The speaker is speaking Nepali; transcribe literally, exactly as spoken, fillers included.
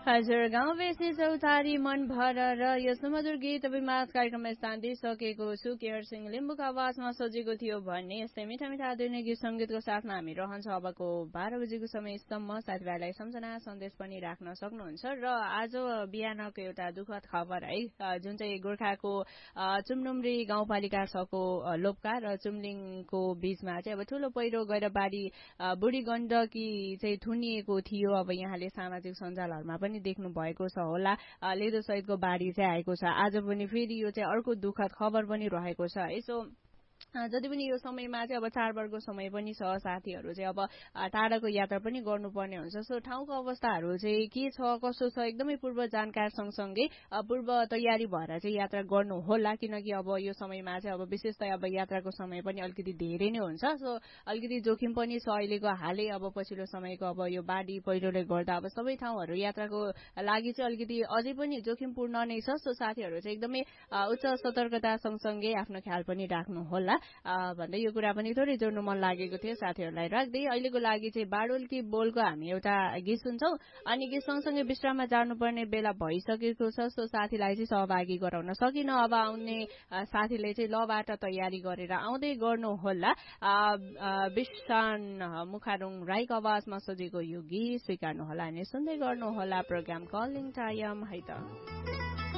हजुर गाउँ बेसी चौतारी मन भर र यो सुमधुर गीत अभिमास कार्यक्रममा स्थान दिइसकेको छु। केयर सिंह लिम्बुको आवाजमा सजिएको थियो भने यस्तै मिठा मिठा आधुनिक गीत सङ्गीतको साथमा हामी रहन्छौँ अबको बाह्र बजेको समयसम्म। साथीभाइलाई सम्झना सन्देश पनि राख्न सक्नुहुन्छ। र आज बिहानको एउटा दुःखद खबर है, जुन चाहिँ गोर्खाको चुमनुमरी गाउँपालिका छको लोप्का र चुम्लिङको बीचमा चाहिँ अब ठूलो पहिरो गएर बाढी बुढी गण्डकी चाहिँ थुनिएको थियो। अब यहाँले सामाजिक सञ्जालहरूमा पनि देख्नु भएको छ होला, लेदो सहितको बाढी चाहिँ आएको छ। आज पनि फेरि यो चाहिँ अर्को दुःखद खबर पनि रहेको छ। यसो जति पनि यो समयमा चाहिँ अब चाडबाडको समय पनि छ, साथीहरू चाहिँ अब टाढाको यात्रा पनि गर्नुपर्ने हुन्छ। सो ठाउँको अवस्थाहरू चाहिँ के छ कसो छ एकदमै पूर्व जानकार सँगसँगै पूर्व तयारी भएर चाहिँ यात्रा गर्नु होला, किनकि अब यो समयमा चाहिँ अब विशेषतः अब यात्राको समय पनि अलिकति धेरै नै हुन्छ। सो अलिकति जोखिम पनि छ अहिलेको हालै अब पछिल्लो समयको अब यो बाढी पहिरोले गर्दा अब सबै ठाउँहरू यात्राको लागि चाहिँ अलिकति अझै पनि जोखिमपूर्ण नै छ। सो साथीहरू चाहिँ एकदमै उच्च सतर्कता सँगसँगै आफ्नो ख्याल पनि राख्नु होला भन्दै यो कुरा पनि थोरै जोड्नु मन लागेको थियो साथीहरूलाई राख्दै। अहिलेको लागि चाहिँ बाडोल्की बोलको हामी एउटा गीत सुन्छौँ, अनि गीत सँगसँगै विश्राममा जानुपर्ने बेला भइसकेको छ। सो साथीलाई चाहिँ सहभागी गराउन सकिन, अब आउने साथीले चाहिँ लबाट तयारी गरेर आउँदै गर्नु होला। विशान मुखारुङ राईको आवाजमा सजेको यो गीत स्वीकार्नु होला अनि सुन्दै गर्नु होला प्रोग्राम कलिङ टाइम है त।